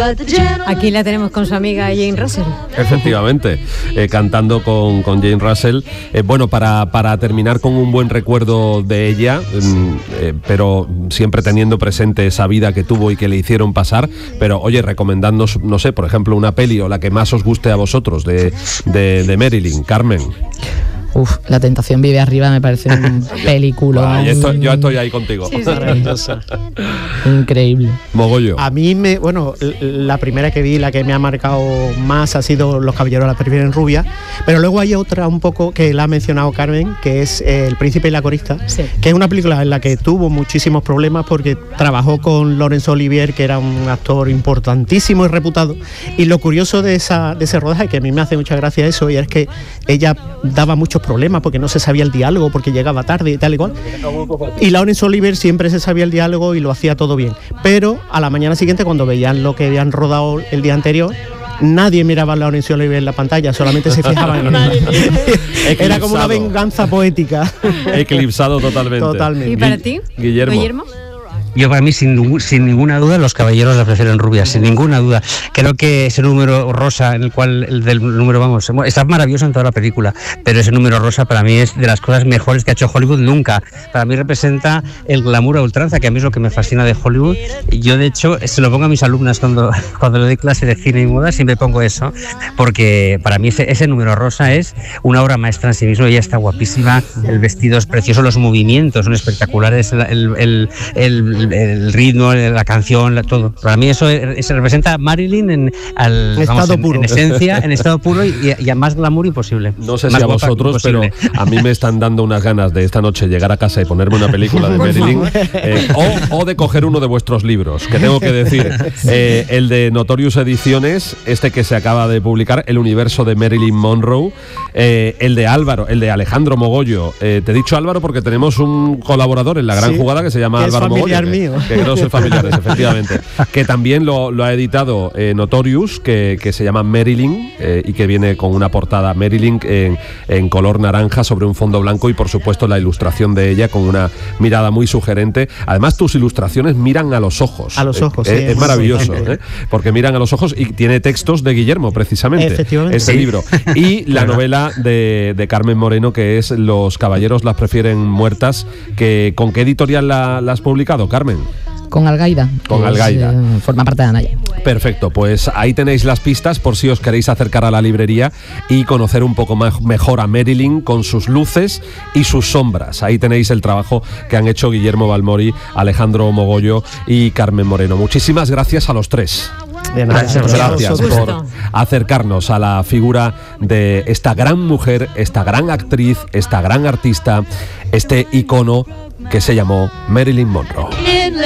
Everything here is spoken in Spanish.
Aquí la tenemos con su amiga Jane Russell. Efectivamente, cantando con Jane Russell. Bueno, para terminar con un buen recuerdo de ella, pero siempre teniendo presente esa vida que tuvo y que le hicieron pasar. Pero oye, recomendándonos, no sé, por ejemplo, una peli o la que más os guste a vosotros de Marilyn, Carmen. La tentación vive arriba me parece un película. Yo estoy ahí contigo. Sí. Increíble. Mogollo. A mí la primera que vi, la que me ha marcado más ha sido Los caballeros la prefieren rubia, pero luego hay otra un poco que la ha mencionado Carmen, que es El príncipe y la corista, sí, que es una película en la que tuvo muchísimos problemas porque trabajó con Laurence Olivier, que era un actor importantísimo y reputado, y lo curioso de ese rodaje, que a mí me hace mucha gracia eso, y es que ella daba muchos problemas porque no se sabía el diálogo, porque llegaba tarde y tal y cual, y Laurence Olivier siempre se sabía el diálogo y lo hacía todo bien, pero a la mañana siguiente, cuando veían lo que habían rodado el día anterior, nadie miraba a Laurence Olivier en la pantalla, solamente se fijaban en él. Era como una venganza poética. Eclipsado totalmente. ¿Y para ti, Guillermo? Yo, para mí, sin ninguna duda, Los caballeros la prefieren rubia, sin ninguna duda. Creo que ese número rosa, en el cual está maravilloso en toda la película, pero ese número rosa para mí es de las cosas mejores que ha hecho Hollywood nunca. Para mí representa el glamour a ultranza, que a mí es lo que me fascina de Hollywood. Yo, de hecho, se lo pongo a mis alumnas cuando le doy clase de cine y moda, siempre pongo eso, porque para mí ese número rosa es una obra maestra en sí mismo. Ella está guapísima, el vestido es precioso, los movimientos son espectaculares, el ritmo, la canción, todo. Para mí eso se representa a Marilyn en esencia, en estado puro y a más glamour imposible. No sé si a vosotros, pero a mí me están dando unas ganas de esta noche llegar a casa y ponerme una película de Marilyn, o de coger uno de vuestros libros, que tengo que decir, el de Notorious Ediciones, que se acaba de publicar, El universo de Marilyn Monroe, el de Alejandro Mogollo. Te he dicho Álvaro porque tenemos un colaborador en La Gran Jugada que se llama Álvaro Mogollo. Que creo que son familiares, efectivamente. Que también lo ha editado Notorious, que se llama Marilyn, y que viene con una portada Marilyn en color naranja sobre un fondo blanco, y por supuesto la ilustración de ella con una mirada muy sugerente. Además, tus ilustraciones miran a los ojos. A los ojos, sí. Es maravilloso, porque miran a los ojos, y tiene textos de Guillermo, precisamente. Efectivamente. Este libro. Y la novela de Carmen Moreno, que es Los caballeros las prefieren muertas, ¿con qué editorial la has publicado, Carmen? Con Algaida. Con Algaida. Forma parte de Anaya. Perfecto, pues ahí tenéis las pistas por si os queréis acercar a la librería y conocer un poco mejor a Marilyn, con sus luces y sus sombras. Ahí tenéis el trabajo que han hecho Guillermo Balmori, Alejandro Mogollo y Carmen Moreno. Muchísimas gracias a los tres. Gracias por acercarnos a la figura de esta gran mujer, esta gran actriz, esta gran artista, este icono que se llamó Marilyn Monroe.